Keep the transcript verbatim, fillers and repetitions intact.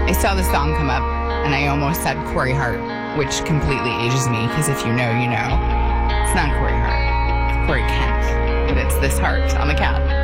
I saw the song come up, and I almost said Corey Hart, which completely ages me, because if you know, you know. It's not Corey Hart. It's Corey Kent. But it's this heart on the cat.